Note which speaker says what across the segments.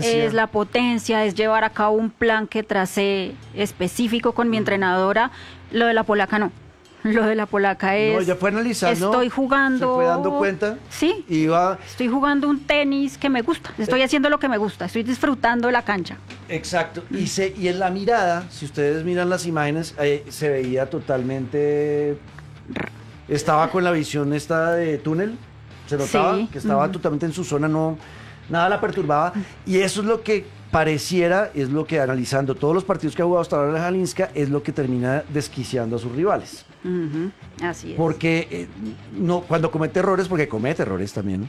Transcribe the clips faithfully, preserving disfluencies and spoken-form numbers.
Speaker 1: es la potencia, es llevar a cabo un plan que tracé específico con mi entrenadora. Lo de la polaca no. Lo de la polaca es...
Speaker 2: No, ella fue analizando.
Speaker 1: Estoy jugando...
Speaker 2: Se fue dando cuenta.
Speaker 1: Sí.
Speaker 2: Iba...
Speaker 1: Estoy jugando un tenis que me gusta. Estoy haciendo lo que me gusta. Estoy disfrutando de la cancha.
Speaker 2: Exacto. Y, se, y en la mirada, si ustedes miran las imágenes, eh, se veía totalmente... Estaba con la visión esta de túnel. Se notaba
Speaker 1: Sí.
Speaker 2: que estaba
Speaker 1: Uh-huh.
Speaker 2: totalmente en su zona, no... Nada la perturbaba. Y eso es lo que pareciera, es lo que analizando todos los partidos que ha jugado hasta ahora la Jalinska, es lo que termina desquiciando a sus rivales.
Speaker 1: Uh-huh. Así es.
Speaker 2: Porque eh, no, cuando comete errores, porque comete errores también,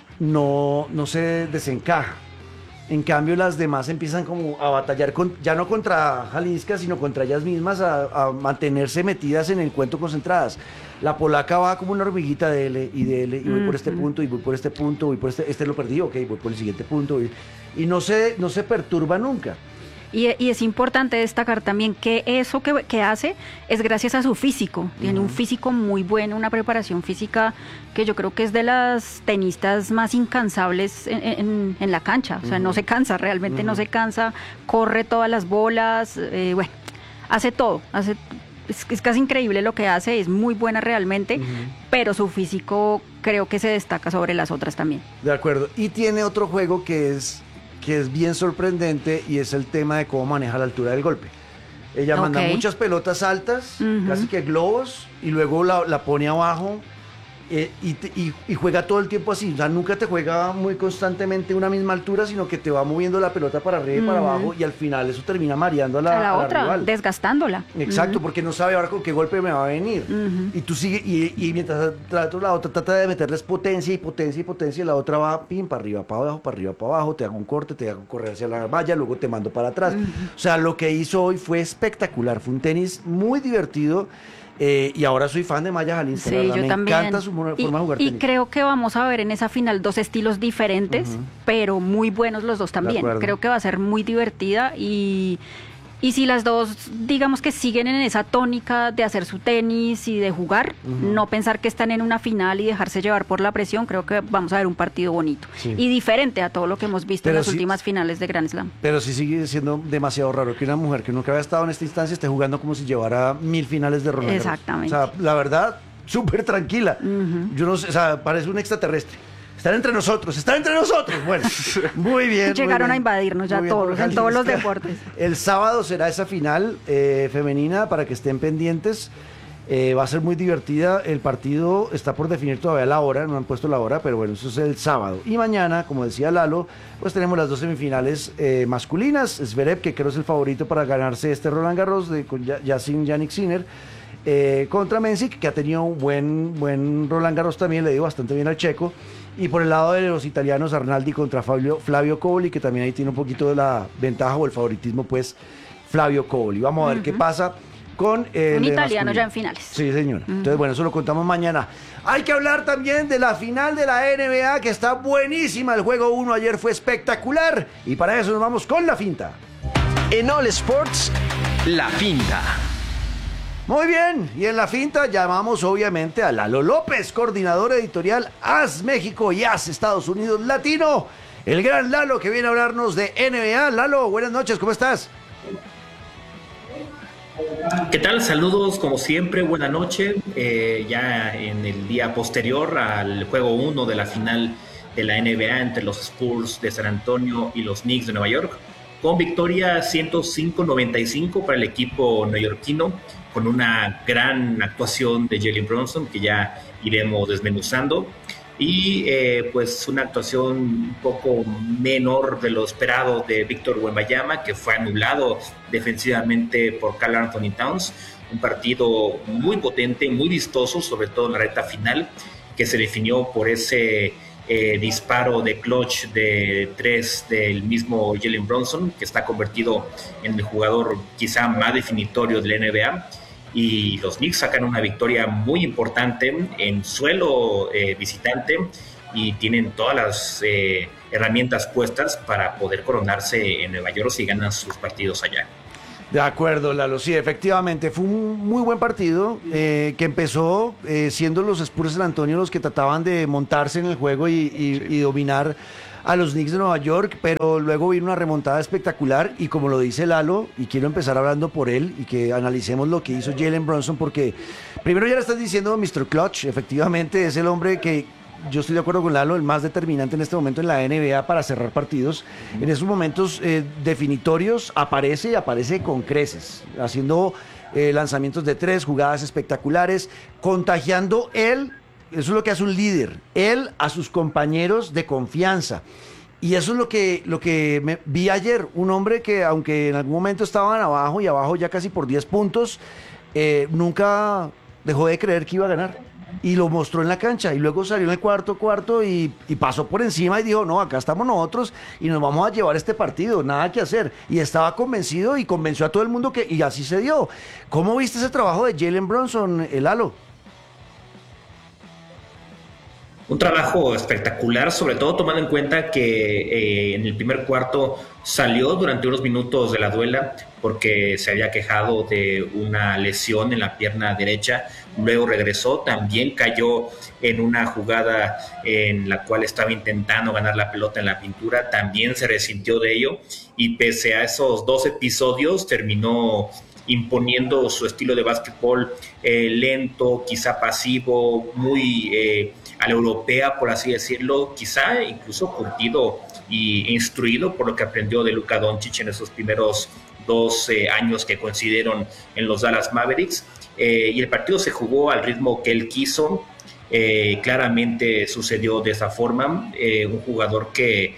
Speaker 2: no, no se desencaja. En cambio, las demás empiezan como a batallar, con, ya no contra Jalinska, sino contra ellas mismas, a, a mantenerse metidas en el cuento, concentradas. La polaca va como una hormiguita de L y de L, y voy por este punto, y voy por este punto, voy por este, este lo perdí, ok, voy por el siguiente punto, y, y no, se, no se perturba nunca.
Speaker 1: Y, y es importante destacar también que eso que, que hace es gracias a su físico. Tiene uh-huh. un físico muy bueno, una preparación física que yo creo que es de las tenistas más incansables en, en, en la cancha. O sea, uh-huh. no se cansa, realmente uh-huh. no se cansa, corre todas las bolas, eh, bueno, hace todo, hace... Es, es casi increíble lo que hace, es muy buena realmente, uh-huh. pero su físico creo que se destaca sobre las otras también.
Speaker 2: De acuerdo. Y tiene otro juego que es... que es bien sorprendente, y es el tema de cómo maneja la altura del golpe. Ella okay. manda muchas pelotas altas, uh-huh. casi que globos, y luego la, la pone abajo, eh, y, te, y, y juega todo el tiempo así. O sea, nunca te juega muy constantemente una misma altura, sino que te va moviendo la pelota para arriba y uh-huh. para abajo, y al final eso termina mareando a la,
Speaker 1: a la
Speaker 2: a
Speaker 1: otra,
Speaker 2: la rival.
Speaker 1: Desgastándola.
Speaker 2: Exacto,
Speaker 1: uh-huh.
Speaker 2: porque no sabe ahora con qué golpe me va a venir. Uh-huh. Y tú sigues, y, y mientras la otra trata de meterles potencia y potencia y potencia, y la otra va pim, para arriba, para abajo, para arriba, para abajo, te hago un corte, te hago correr hacia la valla, luego te mando para atrás. Uh-huh. O sea, lo que hizo hoy fue espectacular, fue un tenis muy divertido. Eh, y ahora soy fan de Maya Jalinska.
Speaker 1: Sí,
Speaker 2: ¿verdad?
Speaker 1: yo
Speaker 2: Me
Speaker 1: también.
Speaker 2: encanta su forma
Speaker 1: y,
Speaker 2: de jugar
Speaker 1: y
Speaker 2: tenis.
Speaker 1: creo que vamos a ver en esa final dos estilos diferentes, uh-huh. pero muy buenos los dos también. Creo que va a ser muy divertida, y, y si las dos, digamos que siguen en esa tónica de hacer su tenis y de jugar, uh-huh. no pensar que están en una final y dejarse llevar por la presión, creo que vamos a ver un partido bonito sí. y diferente a todo lo que hemos visto pero en las sí, últimas finales de Grand Slam.
Speaker 2: Pero sí sigue siendo demasiado raro que una mujer que nunca había estado en esta instancia esté jugando como si llevara mil finales de Roland Garros.
Speaker 1: Exactamente.
Speaker 2: O sea, la verdad, súper tranquila. Uh-huh. Yo no sé, o sea, parece un extraterrestre. Están entre nosotros, están entre nosotros. Bueno, muy bien.
Speaker 1: Llegaron
Speaker 2: muy bien.
Speaker 1: a invadirnos ya todos, en todos los deportes.
Speaker 2: El sábado será esa final eh, femenina para que estén pendientes. Eh, va a ser muy divertida. El partido está por definir todavía la hora, no han puesto la hora, pero bueno, eso es el sábado. Y mañana, como decía Lalo, pues tenemos las dos semifinales eh, masculinas. Zverev, que creo es el favorito para ganarse este Roland Garros, de, con Yassin Yannick Sinner. Eh, contra Mensik, que ha tenido un buen, buen Roland Garros también, le dio bastante bien al checo. Y por el lado de los italianos, Arnaldi contra Flavio, Flavio Cobolli, que también ahí tiene un poquito de la ventaja o el favoritismo, pues Flavio Cobolli. Vamos a ver uh-huh. qué pasa con el
Speaker 1: un italiano ya en finales.
Speaker 2: Sí, señora. Uh-huh. Entonces, bueno, eso lo contamos mañana. Hay que hablar también de la final de la N B A, que está buenísima. El juego uno ayer fue espectacular. Y para eso nos vamos con la finta.
Speaker 3: En All Sports, la finta.
Speaker 2: Muy bien, y en la finta llamamos obviamente a Lalo López, coordinador editorial A S México y A S Estados Unidos Latino, el gran Lalo que viene a hablarnos de N B A. Lalo, buenas noches, ¿cómo estás?
Speaker 4: ¿Qué tal? Saludos como siempre, buena noche, eh, ya en el día posterior al juego uno de la final de la N B A entre los Spurs de San Antonio y los Knicks de Nueva York, con victoria ciento cinco a noventa y cinco para el equipo neoyorquino, con una gran actuación de Jalen Brunson, que ya iremos desmenuzando, y eh, pues una actuación un poco menor de lo esperado de Víctor Wembanyama, que fue anulado defensivamente por Karl Anthony Towns. Un partido muy potente, muy vistoso, sobre todo en la recta final, que se definió por ese eh, disparo de clutch de tres del mismo Jalen Brunson, que está convertido en el jugador quizá más definitorio de la N B A. Y los Knicks sacan una victoria muy importante en suelo eh, visitante, y tienen todas las eh, herramientas puestas para poder coronarse en Nueva York si ganan sus partidos allá.
Speaker 2: De acuerdo, Lalo, sí, efectivamente, fue un muy buen partido eh, que empezó eh, siendo los Spurs de San Antonio los que trataban de montarse en el juego y, y, y dominar a los Knicks de Nueva York, pero luego vino una remontada espectacular y como lo dice Lalo, y quiero empezar hablando por él y que analicemos lo que hizo Jalen Brunson, porque primero ya le estás diciendo mister Clutch, efectivamente es el hombre que yo estoy de acuerdo con Lalo, el más determinante en este momento en la N B A para cerrar partidos. En esos momentos eh, definitorios aparece y aparece con creces, haciendo eh, lanzamientos de tres, jugadas espectaculares, contagiando él. Eso es lo que hace un líder, él a sus compañeros de confianza. Y eso es lo que, lo que me vi ayer, un hombre que aunque en algún momento estaban abajo y abajo ya casi por diez puntos, eh, nunca dejó de creer que iba a ganar. Y lo mostró en la cancha y luego salió en el cuarto cuarto y, y pasó por encima y dijo, no, acá estamos nosotros y nos vamos a llevar este partido, nada que hacer. Y estaba convencido y convenció a todo el mundo que, y así se dio. ¿Cómo viste ese trabajo de Jalen Brunson, el Lalo?
Speaker 4: Un trabajo espectacular, sobre todo tomando en cuenta que eh, en el primer cuarto salió durante unos minutos de la duela porque se había quejado de una lesión en la pierna derecha, luego regresó, también cayó en una jugada en la cual estaba intentando ganar la pelota en la pintura, también se resintió de ello y pese a esos dos episodios terminó imponiendo su estilo de básquetbol eh, lento, quizá pasivo, muy eh, a la europea, por así decirlo, quizá incluso curtido e instruido por lo que aprendió de Luka Doncic en esos primeros dos eh, años que coincidieron en los Dallas Mavericks. Eh, y el partido se jugó al ritmo que él quiso. Eh, claramente sucedió de esa forma. Eh, un jugador que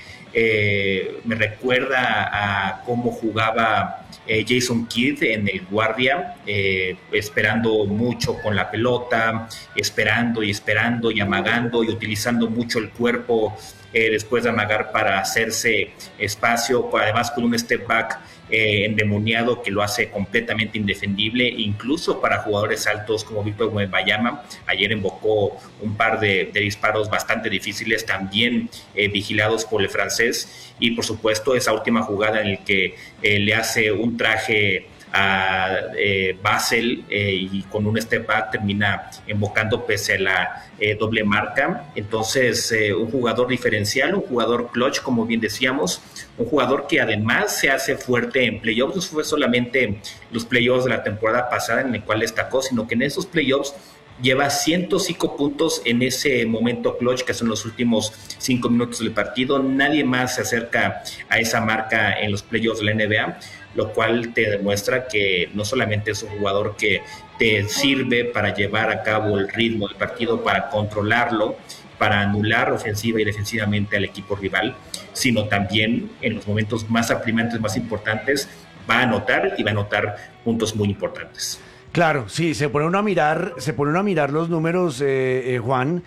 Speaker 4: eh, me recuerda a cómo jugaba Eh, Jason Kidd en el guardia, eh, esperando mucho con la pelota, esperando y esperando y amagando y utilizando mucho el cuerpo eh, después de amagar para hacerse espacio, además con un step back eh, endemoniado que lo hace completamente indefendible, incluso para jugadores altos como Victor Wembanyama. Ayer invocó un par de, de disparos bastante difíciles, también eh, vigilados por el francés, y por supuesto esa última jugada en la que eh, le hace un traje a eh, Basel eh, y con un step back termina invocando pese a la eh, doble marca. Entonces eh, un jugador diferencial, un jugador clutch, como bien decíamos, un jugador que además se hace fuerte en playoffs. No fue solamente los playoffs de la temporada pasada en el cual destacó, sino que en esos playoffs lleva ciento cinco puntos en ese momento clutch, que son los últimos cinco minutos del partido. Nadie más se acerca a esa marca en los playoffs de la N B A, lo cual te demuestra que no solamente es un jugador que te sirve para llevar a cabo el ritmo del partido, para controlarlo, para anular ofensiva y defensivamente al equipo rival, sino también en los momentos más apremiantes, más importantes, va a anotar y va a anotar puntos muy importantes.
Speaker 2: Claro, sí, se pone uno a mirar, se pone uno a mirar los números, eh, eh, Juan,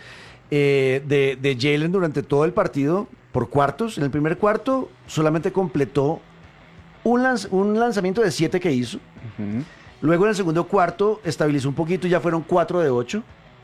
Speaker 2: eh, de, de Jalen durante todo el partido por cuartos. En el primer cuarto solamente completó un, lanz, un lanzamiento de siete que hizo. Uh-huh. Luego en el segundo cuarto estabilizó un poquito y ya fueron cuatro de ocho.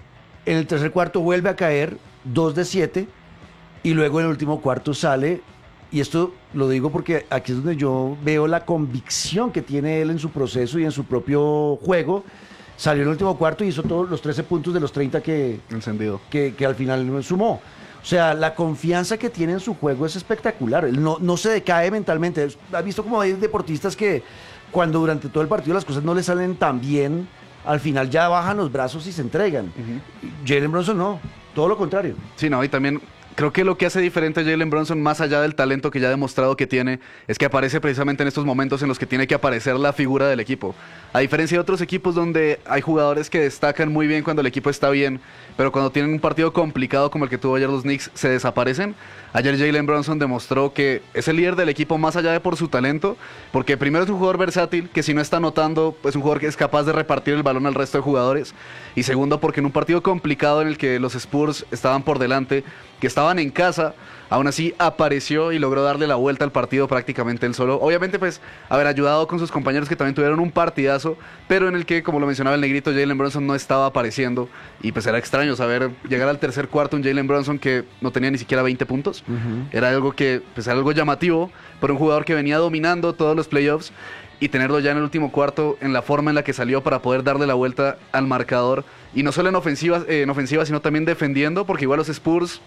Speaker 2: En el tercer cuarto vuelve a caer dos de siete y luego en el último cuarto sale. Y esto lo digo porque aquí es donde yo veo la convicción que tiene él en su proceso y en su propio juego. Salió en el último cuarto y hizo todos los trece puntos de los treinta que,
Speaker 5: encendido.
Speaker 2: que, que al final sumó. O sea, la confianza que tiene en su juego es espectacular. Él no, no se decae mentalmente. ¿Has visto como hay deportistas que cuando durante todo el partido las cosas no les salen tan bien, al final ya bajan los brazos y se entregan? Uh-huh. Jalen Brunson no, todo lo contrario.
Speaker 5: Sí, no, y también creo que lo que hace diferente a Jalen Brunson, más allá del talento que ya ha demostrado que tiene, es que aparece precisamente en estos momentos en los que tiene que aparecer la figura del equipo. A diferencia de otros equipos donde hay jugadores que destacan muy bien cuando el equipo está bien, pero cuando tienen un partido complicado como el que tuvo ayer los Knicks, se desaparecen. Ayer Jalen Brunson demostró que es el líder del equipo más allá de por su talento, porque primero es un jugador versátil, que si no está anotando, es un jugador que es capaz de repartir el balón al resto de jugadores, y segundo porque en un partido complicado en el que los Spurs estaban por delante, que estaban en casa, aún así apareció y logró darle la vuelta al partido prácticamente él solo. Obviamente pues haber ayudado con sus compañeros que también tuvieron un partidazo, pero en el que, como lo mencionaba el negrito, Jalen Brunson no estaba apareciendo, y pues era extraño saber llegar al tercer cuarto un Jalen Brunson que no tenía ni siquiera veinte puntos. Uh-huh. Era algo que pues era algo llamativo por un jugador que venía dominando todos los playoffs, y tenerlo ya en el último cuarto en la forma en la que salió para poder darle la vuelta al marcador, y no solo en ofensiva, eh, en ofensiva sino también defendiendo, porque igual los Spurs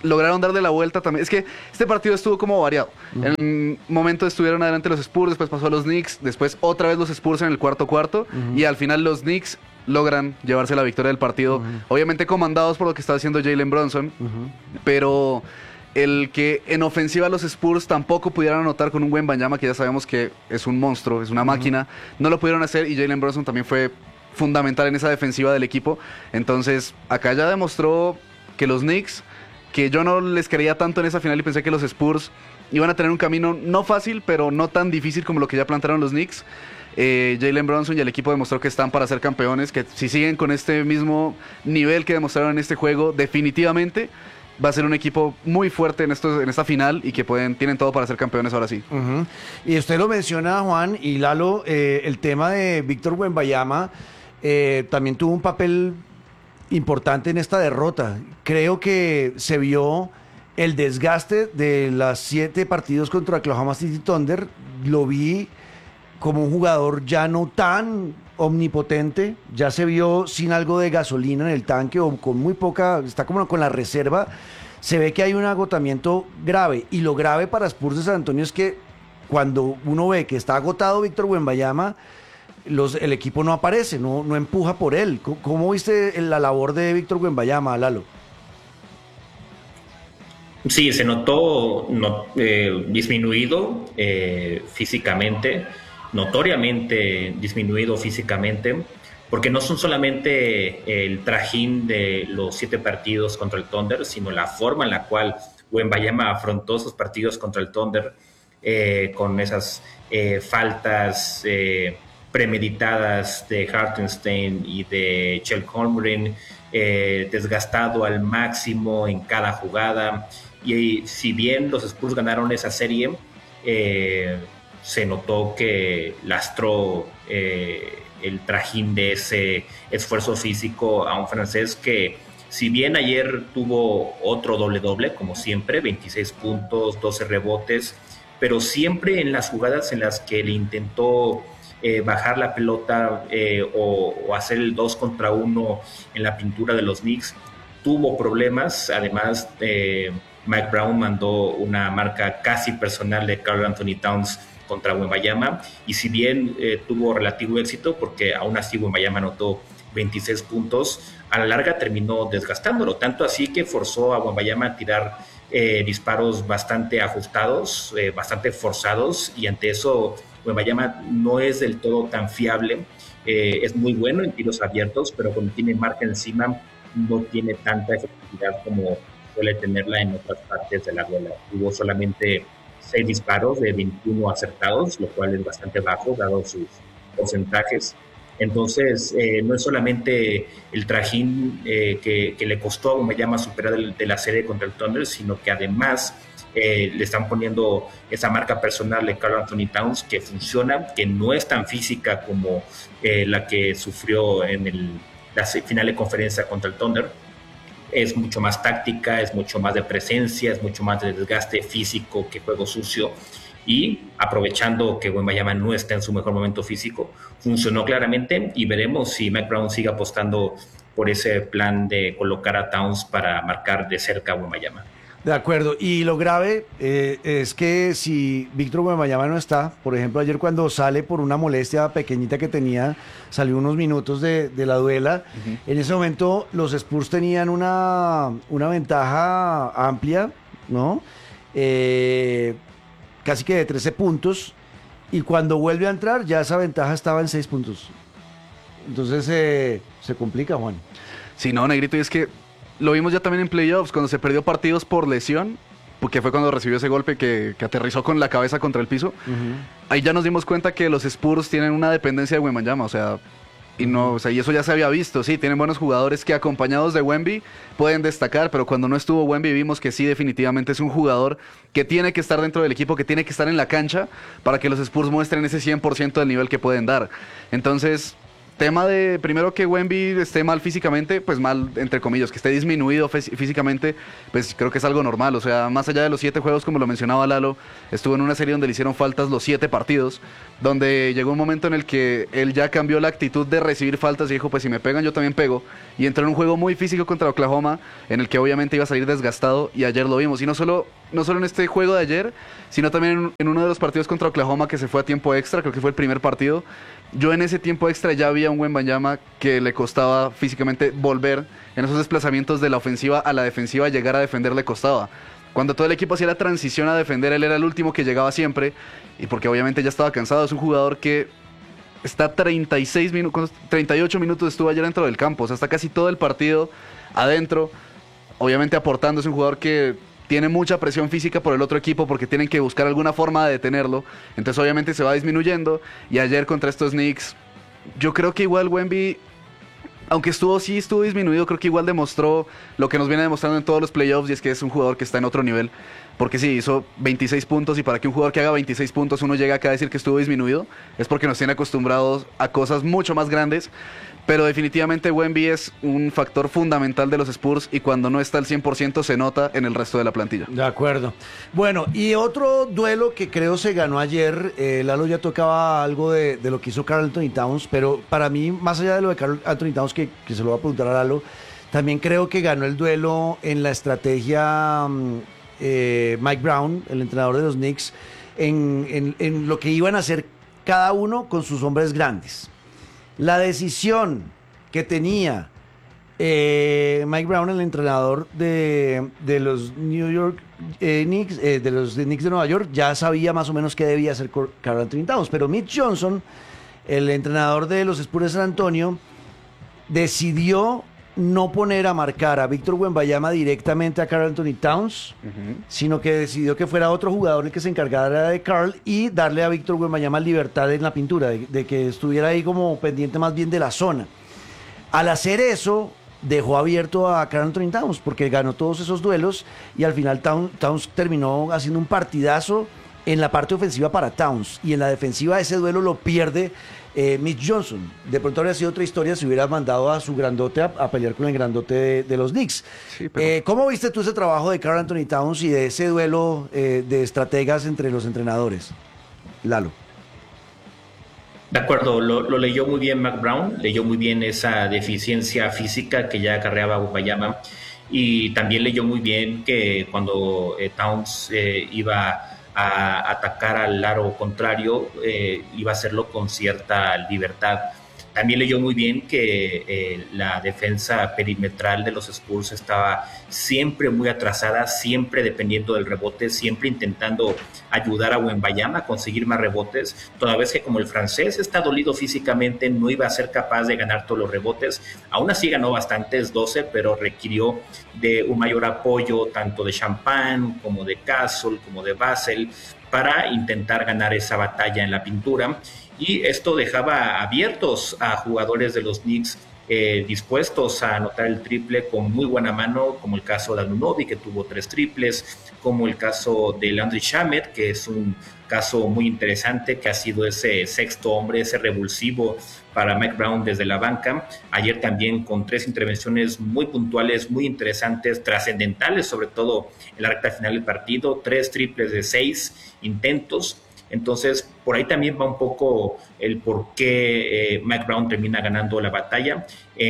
Speaker 5: lograron darle la vuelta también. Es que este partido estuvo como variado. Uh-huh. En un momento estuvieron adelante los Spurs, después pasó a los Knicks, después otra vez los Spurs en el cuarto cuarto, uh-huh. y al final los Knicks logran llevarse la victoria del partido, uh-huh. obviamente comandados por lo que está haciendo Jalen Brunson, uh-huh. pero el que en ofensiva los Spurs tampoco pudieran anotar con un Wembanyama, que ya sabemos que es un monstruo, es una uh-huh. máquina, no lo pudieron hacer, y Jalen Brunson también fue fundamental en esa defensiva del equipo. Entonces acá ya demostró que los Knicks, que yo no les creía tanto en esa final y pensé que los Spurs iban a tener un camino no fácil, pero no tan difícil como lo que ya plantearon los Knicks. Eh, Jalen Brunson y el equipo demostró que están para ser campeones, que si siguen con este mismo nivel que demostraron en este juego, definitivamente va a ser un equipo muy fuerte en, estos, en esta final, y que pueden tienen todo para ser campeones ahora sí.
Speaker 2: Uh-huh. Y usted lo menciona, Juan y Lalo, eh, el tema de Víctor Wembanyama eh, también tuvo un papel importante en esta derrota. Creo que se vio el desgaste de las siete partidos contra Oklahoma City Thunder. Lo vi como un jugador ya no tan omnipotente, ya se vio sin algo de gasolina en el tanque, o con muy poca, está como con la reserva. Se ve que hay un agotamiento grave, y lo grave para Spurs de San Antonio es que cuando uno ve que está agotado Víctor Wembanyama, los, el equipo no aparece, no, no empuja por él. ¿Cómo, cómo viste la labor de Víctor Wembanyama, Lalo?
Speaker 4: Sí, se notó no, eh, disminuido eh, físicamente, notoriamente disminuido físicamente, porque no son solamente el trajín de los siete partidos contra el Thunder, sino la forma en la cual Wembanyama afrontó esos partidos contra el Thunder, eh, con esas eh, faltas eh, premeditadas de Hartenstein y de Chet Holmgren, eh, desgastado al máximo en cada jugada. Y si bien los Spurs ganaron esa serie, eh, se notó que lastró eh, el trajín de ese esfuerzo físico a un francés que, si bien ayer tuvo otro doble-doble, como siempre, veintiséis puntos, doce rebotes, pero siempre en las jugadas en las que le intentó eh, bajar la pelota eh, o, o hacer el dos contra uno en la pintura de los Knicks, tuvo problemas. Además, eh, Mike Brown mandó una marca casi personal de Karl Anthony Towns contra Wembanyama, y si bien eh, tuvo relativo éxito, porque aún así Wembanyama anotó veintiséis puntos, a la larga terminó desgastándolo, tanto así que forzó a Wembanyama a tirar eh, disparos bastante ajustados, eh, bastante forzados, y ante eso Wembanyama no es del todo tan fiable. Eh, es muy bueno en tiros abiertos, pero cuando tiene marca encima no tiene tanta efectividad como suele tenerla en otras partes de la bola. Tuvo solamente seis disparos de veintiuno acertados, lo cual es bastante bajo dado sus porcentajes. Entonces, eh, no es solamente el trajín eh, que, que le costó a Wembanyama superar de, de la serie contra el Thunder, sino que además eh, le están poniendo esa marca personal de Karl Anthony Towns, que funciona, que no es tan física como eh, la que sufrió en el, la final de conferencia contra el Thunder. Es mucho más táctica, es mucho más de presencia, es mucho más de desgaste físico que juego sucio, y aprovechando que Wembanyama no está en su mejor momento físico, funcionó claramente, y veremos si Mike Brown sigue apostando por ese plan de colocar a Towns para marcar de cerca a Wembanyama.
Speaker 2: De acuerdo, y lo grave eh, es que si Víctor Wembanyama no está, por ejemplo, ayer cuando sale por una molestia pequeñita que tenía, salió unos minutos de, de la duela, uh-huh. En ese momento los Spurs tenían una, una ventaja amplia, ¿no? Eh, casi que de trece puntos, y cuando vuelve a entrar ya esa ventaja estaba en seis puntos. Entonces eh, se complica, Juan.
Speaker 5: Sí, no, Negrito, y es que lo vimos ya también en playoffs, cuando se perdió partidos por lesión, porque fue cuando recibió ese golpe que, que aterrizó con la cabeza contra el piso. Uh-huh. Ahí ya nos dimos cuenta que los Spurs tienen una dependencia de Wembanyama, o sea, y no, o sea, y eso ya se había visto. Sí, tienen buenos jugadores que, acompañados de Wemby, pueden destacar, pero cuando no estuvo Wemby vimos que sí, definitivamente es un jugador que tiene que estar dentro del equipo, que tiene que estar en la cancha para que los Spurs muestren ese cien por ciento del nivel que pueden dar. Entonces, tema de, primero que Wemby esté mal físicamente, pues mal entre comillas, que esté disminuido físicamente, pues creo que es algo normal. O sea, más allá de los siete juegos, como lo mencionaba Lalo, estuvo en una serie donde le hicieron faltas los siete partidos, donde llegó un momento en el que él ya cambió la actitud de recibir faltas y dijo, pues si me pegan yo también pego, y entró en un juego muy físico contra Oklahoma, en el que obviamente iba a salir desgastado, y ayer lo vimos. Y no solo, no solo en este juego de ayer, sino también en, en uno de los partidos contra Oklahoma que se fue a tiempo extra, creo que fue el primer partido. Yo en ese tiempo extra ya había un Wembanyama que le costaba físicamente volver en esos desplazamientos de la ofensiva a la defensiva, llegar a defender le costaba. Cuando todo el equipo hacía la transición a defender, él era el último que llegaba siempre, y porque obviamente ya estaba cansado. Es un jugador que está treinta y seis minutos, treinta y ocho minutos estuvo ayer dentro del campo, o sea, está casi todo el partido adentro, obviamente aportando. Es un jugador que tiene mucha presión física por el otro equipo porque tienen que buscar alguna forma de detenerlo, entonces obviamente se va disminuyendo. Y ayer contra estos Knicks, yo creo que igual Wemby, aunque estuvo sí estuvo disminuido, creo que igual demostró lo que nos viene demostrando en todos los playoffs, y es que es un jugador que está en otro nivel, porque sí, hizo veintiséis puntos, y para que un jugador que haga veintiséis puntos uno llegue acá a decir que estuvo disminuido, es porque nos tiene acostumbrados a cosas mucho más grandes. Pero definitivamente Wemby es un factor fundamental de los Spurs, y cuando no está al cien por ciento se nota en el resto de la plantilla.
Speaker 2: De acuerdo. Bueno, y otro duelo que creo se ganó ayer, eh, Lalo ya tocaba algo de, de lo que hizo Karl Anthony Towns, pero para mí, más allá de lo de Karl Anthony Towns, que, que se lo voy a preguntar a Lalo, también creo que ganó el duelo en la estrategia eh, Mike Brown, el entrenador de los Knicks, en, en, en lo que iban a hacer cada uno con sus hombres grandes. La decisión que tenía eh, Mike Brown, el entrenador de, de los New York eh, Knicks, eh, de los de Knicks de Nueva York, ya sabía más o menos qué debía hacer Karl Anthony Towns, pero Mitch Johnson, el entrenador de los Spurs de San Antonio, decidió no poner a marcar a Víctor Wembanyama directamente a Karl Anthony Towns, uh-huh. sino que decidió que fuera otro jugador el que se encargara de Karl, y darle a Víctor Wembanyama libertad en la pintura, de, de que estuviera ahí como pendiente más bien de la zona. Al hacer eso, dejó abierto a Karl Anthony Towns, porque ganó todos esos duelos, y al final Towns, Towns terminó haciendo un partidazo en la parte ofensiva para Towns, y en la defensiva ese duelo lo pierde Eh, Mitch Johnson. De pronto habría sido otra historia si hubiera mandado a su grandote a, a pelear con el grandote de, de los Knicks. Sí, pero... eh, ¿Cómo viste tú ese trabajo de Karl Anthony Towns y de ese duelo eh, de estrategas entre los entrenadores? Lalo.
Speaker 4: De acuerdo, lo, lo leyó muy bien Mac Brown, leyó muy bien esa deficiencia física que ya acarreaba Wembanyama, y también leyó muy bien que cuando eh, Towns eh, iba a atacar al aro contrario, eh, iba a hacerlo con cierta libertad. También leyó muy bien que eh, la defensa perimetral de los Spurs estaba siempre muy atrasada, siempre dependiendo del rebote, siempre intentando ayudar a Wembanyama a conseguir más rebotes, toda vez que como el francés está dolido físicamente, no iba a ser capaz de ganar todos los rebotes. Aún así ganó bastantes, doce, pero requirió de un mayor apoyo tanto de Champagne como de Castle, como de Basel, para intentar ganar esa batalla en la pintura. Y esto dejaba abiertos a jugadores de los Knicks eh, dispuestos a anotar el triple con muy buena mano, como el caso de Anunoby, que tuvo tres triples, como el caso de Landry Shamet, que es un caso muy interesante, que ha sido ese sexto hombre, ese revulsivo para Mike Brown desde la banca. Ayer también con tres intervenciones muy puntuales, muy interesantes, trascendentales, sobre todo en la recta final del partido, tres triples de seis intentos. Entonces, por ahí también va un poco el por qué eh, Mike Brown termina ganando la batalla,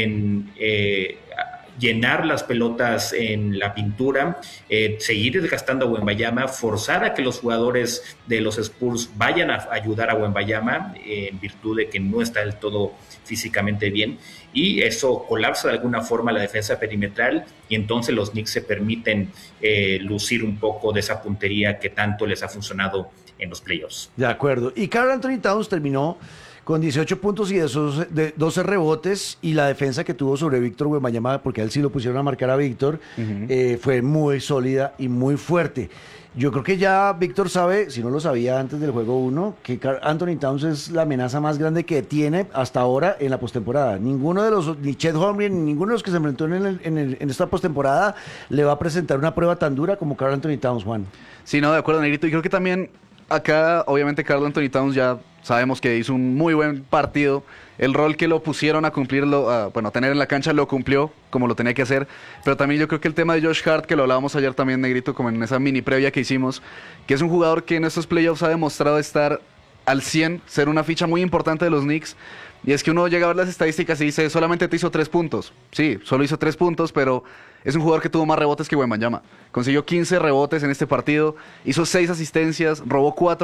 Speaker 4: en eh, llenar las pelotas en la pintura, eh, seguir desgastando a Wembanyama, forzar a que los jugadores de los Spurs vayan a ayudar a Wembanyama, eh, en virtud de que no está del todo físicamente bien, y eso colapsa de alguna forma la defensa perimetral, y entonces los Knicks se permiten eh, lucir un poco de esa puntería que tanto les ha funcionado en los playoffs.
Speaker 2: De acuerdo. Y Karl Anthony Towns terminó con dieciocho puntos y de esos de doce rebotes, y la defensa que tuvo sobre Víctor Wembanyama, porque a él sí lo pusieron a marcar a Víctor, uh-huh. eh, fue muy sólida y muy fuerte. Yo creo que ya Víctor sabe, si no lo sabía antes del juego uno, que Karl Anthony Towns es la amenaza más grande que tiene hasta ahora en la postemporada. Ninguno de los, ni Chet Holmgren, ni ninguno de los que se enfrentó en, el, en, el, en esta postemporada le va a presentar una prueba tan dura como Karl Anthony Towns, Juan.
Speaker 5: Sí, no, de acuerdo, Negrito. Y creo que también acá obviamente Karl Anthony Towns ya sabemos que hizo un muy buen partido. El rol que lo pusieron a cumplirlo, a, bueno, a tener en la cancha lo cumplió como lo tenía que hacer. Pero también yo creo que el tema de Josh Hart, que lo hablábamos ayer también, Negrito, como en esa mini previa que hicimos, que es un jugador que en estos playoffs ha demostrado estar al cien, ser una ficha muy importante de los Knicks. Y es que uno llega a ver las estadísticas y dice, solamente te hizo tres puntos. Sí, solo hizo tres puntos, pero es un jugador que tuvo más rebotes que Wembanyama. Consiguió quince rebotes en este partido, hizo seis asistencias, robó cuatro